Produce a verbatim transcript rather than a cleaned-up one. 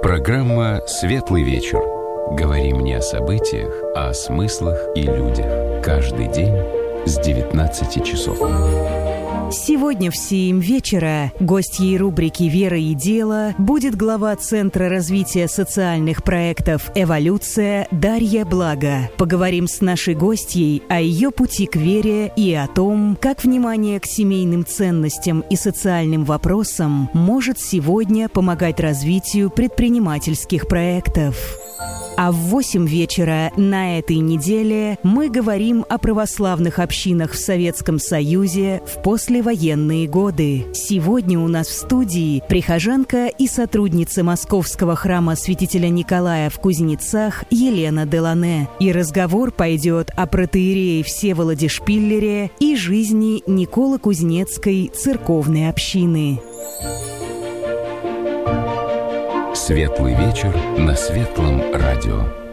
Программа «Светлый вечер». Говорим не о событиях, а о смыслах и людях. Каждый день с девятнадцати часов. Сегодня в семь вечера гостьей рубрики «Вера и дело» будет глава Центра развития социальных проектов «Эволюция» Дарья Благо. Поговорим с нашей гостьей о ее пути к вере и о том, как внимание к семейным ценностям и социальным вопросам может сегодня помогать развитию предпринимательских проектов. А в восемь вечера на этой неделе мы говорим о православных общинах в Советском Союзе в послевоенные годы. Сегодня у нас в студии прихожанка и сотрудница Московского храма святителя Николая в Кузнецах Елена Делане. И разговор пойдет о протоиерее Всеволоде Шпиллере и жизни Николо-Кузнецкой церковной общины. Светлый вечер на Светлом радио.